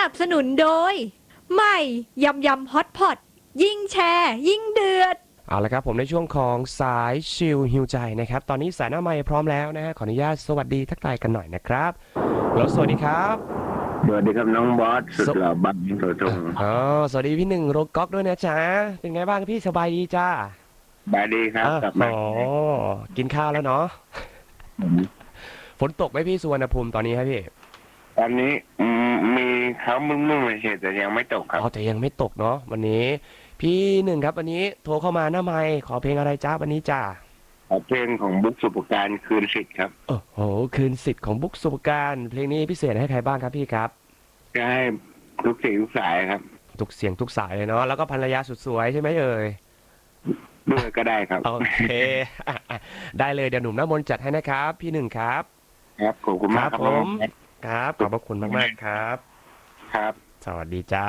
นับสนุนโดยใหม่ยำยำฮอตพอตยิ่งแชร์ยิ่งเดือดเอาละครับผมในช่วงของสายชิลฮิวใจนะครับตอนนี้สายหน้าไมค์พร้อมแล้วนะฮะขออนุญาตสวัสดีทักทายกันหน่อยนะครับแล้วสวัสดีครับสวัสดีครับน้องบอสสุดหล่อบังตัวตรงอ๋อสวัสดีพี่หนึ่งโรก๊อกด้วยนะจ๊ะเป็นไงบ้างพี่สบายดีจ้าบายดีครับกลับอ๋มาอกินข้าวแล้วเนาะฝนตกไหมพี่สุวรรณภูมิตอนนี้ครับพี่ตอนนี้มีเขามึงเฉยแต่ยังไม่ตกครับอ๋อแต่ยังไม่ตกเนาะวันนี้พี่หนึ่งครับวันนี้โทรเข้ามาหน้าไมค์ขอเพลงอะไรจ้าวันนี้จ้าเพลงของบุ๊กสุปการคืนสิทธิ์ครับโอ้โหคืนสิทธิ์ของบุ๊กสุภการเพลงนี้พิเศษให้ใครบ้างครับพี่ครับก็ให้ทุกสิ่งทุกสายครับทุกเสียงทุกสายเลยเนาะแล้วก็ภรรยาสุดสวยใช่ไหมเอ่ยด้วยก็ได้ครับโอเคได้เลยเดี๋ยวหนุ่มน้ำมนต์จัดให้นะครับพี่หนึ่งครับครับขอบคุณคมากครับน้องผมครับขอบพระคุณมากๆครับครับสวัสดีจ้า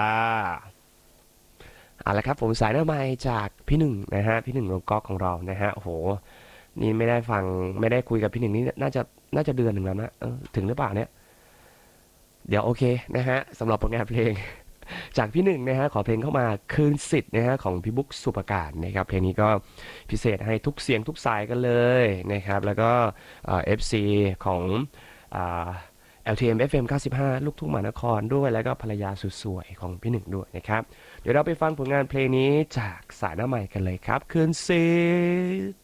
เอาละครับผมสายหน้าไมค์จากพี่หนึ่งนะฮะพี่หนึ่งโรงก๊อกของเรานะฮะโอ้โหนี่ไม่ได้ฟังไม่ได้คุยกับพี่หนึ่งนี่น่าจะเดือนหนึ่งแล้วนะถึงหรือเปล่าเนี่ยเดี๋ยวโอเคนะฮะสำหรับผลงานเพลงจากพี่หนึ่งนะฮะขอเพลงเข้ามาคืนสิทธิ์นะฮะของพี่บุ๊กสุปการนะครับเพลงนี้ก็พิเศษให้ทุกเสียงทุกสายกันเลยนะครับแล้วก็FC ของอ่า LTM FM 95ลูกทุ่งมหานครด้วยแล้วก็ภรรยาสุดสวยของพี่หนึ่งด้วยนะครับเดี๋ยวเราไปฟังผลงานเพลงนี้จากสายหน้าใหม่กันเลยครับคืนสิทธิ์